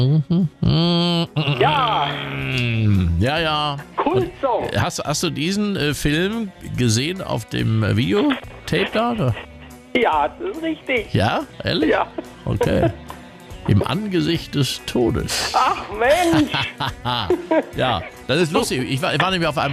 Ja, Ja. Kultsong. Hast du diesen Film gesehen auf dem Videotape da? Oder? Ja, das ist richtig. Ja, ehrlich? Ja. Okay. Im Angesicht des Todes. Ach Mensch. Ja, das ist lustig. Ich war nämlich auf einem